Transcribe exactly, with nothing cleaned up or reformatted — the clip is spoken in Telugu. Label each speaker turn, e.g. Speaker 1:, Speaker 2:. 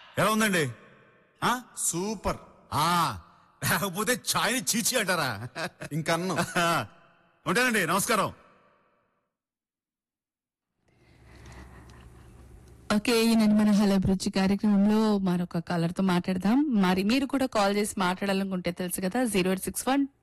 Speaker 1: ఎలా ఉందండి? ఆ
Speaker 2: సూపర్.
Speaker 1: ఆ లేకపోతే ఛాయ్ని చీచి అంటారా?
Speaker 2: ఇంకన్ను.
Speaker 1: ఉంటానండి, నమస్కారం.
Speaker 3: ఓకే, ఈయన మన హలో అభిరుచి కార్యక్రమంలో మరొక కాలర్ తో మాట్లాడదాం. మరి మీరు కూడా కాల్ చేసి మాట్లాడాలనుకుంటే తెలుసు కదా, జీరో ఎయిట్ సిక్స్ వన్